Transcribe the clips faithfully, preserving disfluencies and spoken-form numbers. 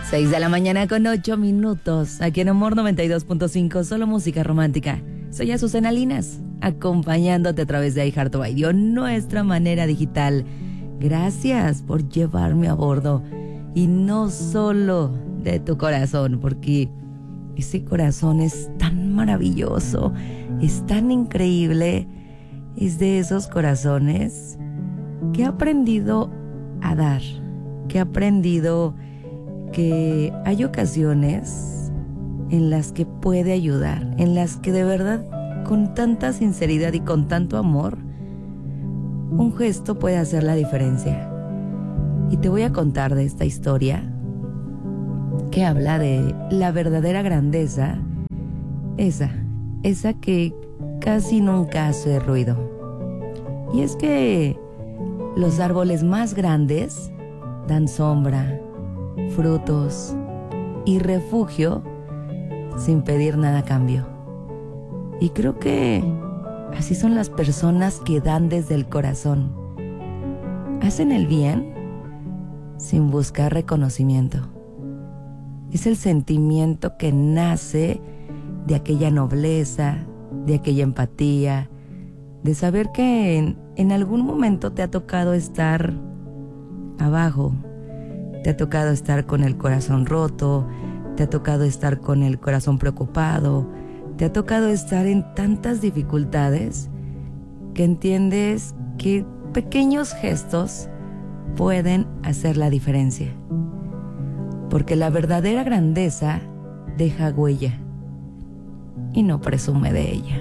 seis de la mañana con ocho minutos. Aquí en Amor noventa y dos punto cinco, solo música romántica. Soy Azucena Linas, acompañándote a través de iHeartRadio, nuestra manera digital. Gracias por llevarme a bordo. Y no solo de tu corazón, porque ese corazón es tan maravilloso, es tan increíble. Es de esos corazones que he aprendido a dar, que he aprendido que hay ocasiones en las que puede ayudar, en las que de verdad, con tanta sinceridad y con tanto amor, un gesto puede hacer la diferencia. Y te voy a contar de esta historia que habla de la verdadera grandeza, esa, esa que casi nunca hace ruido. Y es que los árboles más grandes dan sombra, frutos y refugio sin pedir nada a cambio. Y creo que así son las personas que dan desde el corazón. Hacen el bien sin buscar reconocimiento. Es el sentimiento que nace de aquella nobleza, de aquella empatía, de saber que en, en algún momento te ha tocado estar abajo, te ha tocado estar con el corazón roto, te ha tocado estar con el corazón preocupado, te ha tocado estar en tantas dificultades que entiendes que pequeños gestos pueden hacer la diferencia. Porque la verdadera grandeza deja huella y no presume de ella.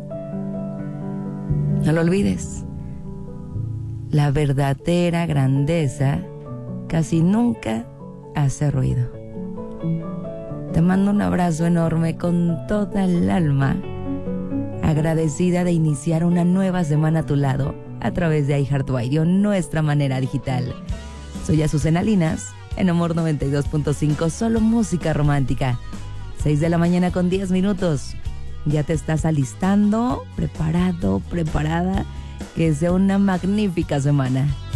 No lo olvides. La verdadera grandeza casi nunca hace ruido. Te mando un abrazo enorme con toda el alma, agradecida de iniciar una nueva semana a tu lado a través de iHeartRadio, nuestra manera digital. Soy Azucena Linas, en Amor noventa y dos punto cinco, solo música romántica. seis de la mañana con diez minutos. Ya te estás alistando, preparado, preparada, que sea una magnífica semana.